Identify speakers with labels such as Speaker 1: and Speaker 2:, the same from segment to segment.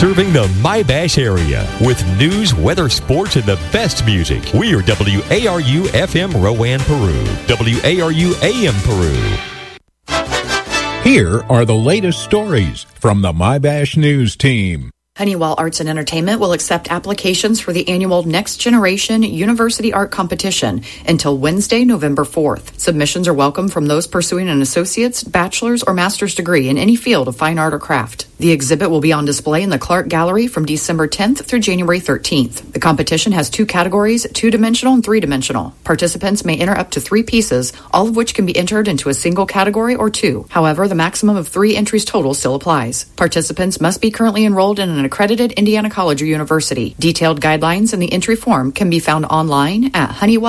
Speaker 1: Serving the My-Bash area with news, weather, sports, and the best music. We are WARU FM Rowan, Peru. WARU AM Peru.
Speaker 2: Here are the latest stories from the My-Bash News team.
Speaker 3: Honeywell Arts and Entertainment will accept applications for the annual Next Generation University Art Competition until Wednesday, November 4th. Submissions are welcome from those pursuing an associate's, bachelor's, or master's degree in any field of fine art or craft. The exhibit will be on display in the Clark Gallery from December 10th through January 13th. The competition has two categories, two-dimensional and three-dimensional. Participants may enter up to 3 pieces, all of which can be entered into a single category or 2. However, the maximum of 3 entries total still applies. Participants must be currently enrolled in an accredited Indiana college or university. Detailed guidelines in the entry form can be found online at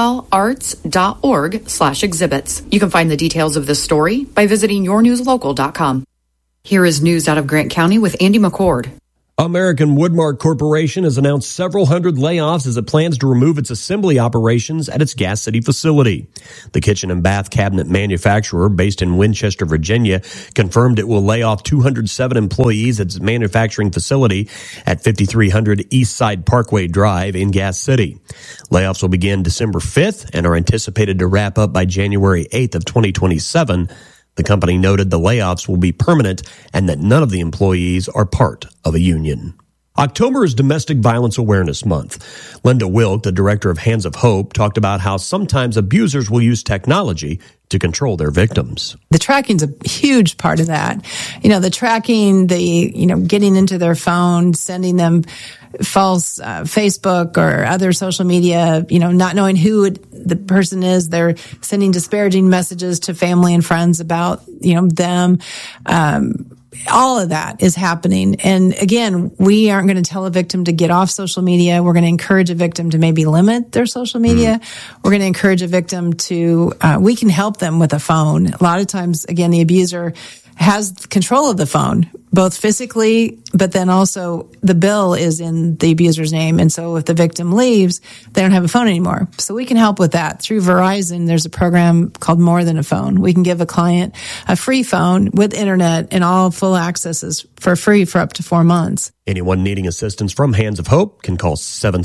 Speaker 3: honeywellarts.org/exhibits. You can find the details of this story by visiting yournewslocal.com. Here is news out of Grant County with Andy McCord.
Speaker 4: American Woodmark Corporation has announced several hundred layoffs as it plans to remove its assembly operations at its Gas City facility. The kitchen and bath cabinet manufacturer, based in Winchester, Virginia, confirmed it will lay off 207 employees at its manufacturing facility at 5300 Eastside Parkway Drive in Gas City. Layoffs will begin December 5th and are anticipated to wrap up by January 8th of 2027. The company noted the layoffs will be permanent and that none of the employees are part of a union. October is Domestic Violence Awareness Month. Linda Wilk, the director of Hands of Hope, talked about how sometimes abusers will use technology to control their victims.
Speaker 5: The tracking's a huge part of that. The tracking, getting into their phone, sending them false Facebook or other social media, not knowing who the person is. They're sending disparaging messages to family and friends about, them. All of that is happening. And again, we aren't going to tell a victim to get off social media. We're going to encourage a victim to maybe limit their social media. We're going to encourage a victim to, we can help them with a phone. A lot of times, again, the abuser has control of the phone, both physically, but then also the bill is in the abuser's name. And so if the victim leaves, they don't have a phone anymore. So we can help with that. Through Verizon, there's a program called More Than a Phone. We can give a client a free phone with internet and all full accesses for free for up to 4 months.
Speaker 4: Anyone needing assistance from Hands of Hope can call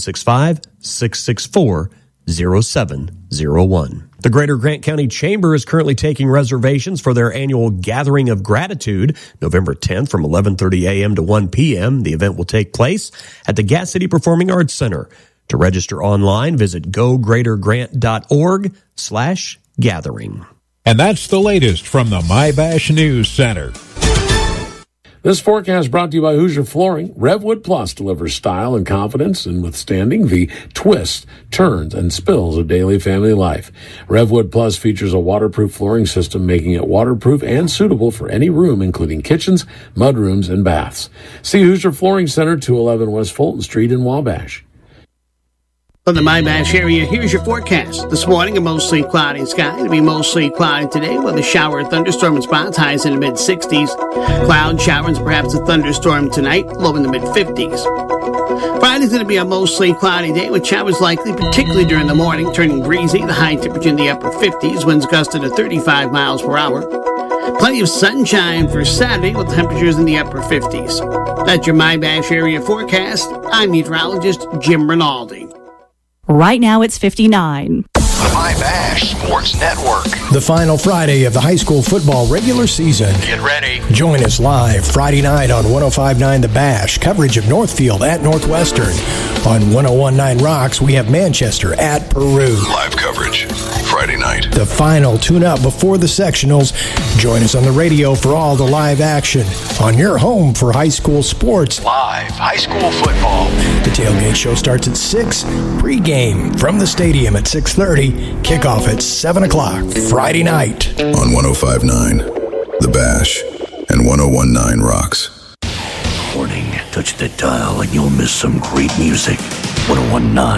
Speaker 4: 765-664-0701. The Greater Grant County Chamber is currently taking reservations for their annual Gathering of Gratitude, November 10th from 11:30 a.m. to 1 p.m. The event will take place at the Gas City Performing Arts Center. To register online, visit gogreatergrant.org/gathering.
Speaker 2: And that's the latest from the My-Bash News Center.
Speaker 6: This forecast brought to you by Hoosier Flooring. Revwood Plus delivers style and confidence in withstanding the twists, turns, and spills of daily family life. Revwood Plus features a waterproof flooring system, making it waterproof and suitable for any room, including kitchens, mudrooms, and baths. See Hoosier Flooring Center, 211 West Fulton Street in Wabash.
Speaker 7: From the My-Bash area, here's your forecast. This morning, a mostly cloudy sky. It'll be mostly cloudy today with a shower, thunderstorm in spots, highs in the mid-60s. Cloud showers, perhaps a thunderstorm tonight, low in the mid-50s. Friday's going to be a mostly cloudy day with showers likely, particularly during the morning, turning breezy. The high temperature in the upper 50s, winds gusting to 35 miles per hour. Plenty of sunshine for Saturday with temperatures in the upper 50s. That's your My-Bash area forecast. I'm meteorologist Jim Rinaldi.
Speaker 8: Right now it's 59.
Speaker 9: The My-Bash Sports Network.
Speaker 10: The final Friday of the high school football regular season.
Speaker 9: Get ready.
Speaker 10: Join us live Friday night on 105.9 The Bash. Coverage of Northfield at Northwestern. On 101.9 Rocks, we have Manchester at Peru.
Speaker 9: Live coverage Friday night.
Speaker 10: The final tune-up before the sectionals. Join us on the radio for all the live action on your home for high school sports.
Speaker 9: Live high school football.
Speaker 10: The tailgate show starts at 6. Pre-game from the stadium at 6:30. Kickoff at 7 o'clock Friday night.
Speaker 9: On 105.9 The Bash and 101.9 Rocks.
Speaker 11: Warning, touch the dial and you'll miss some great music. 101.9